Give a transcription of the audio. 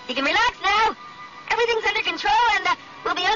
You can relax now. Everything's under control, and we'll be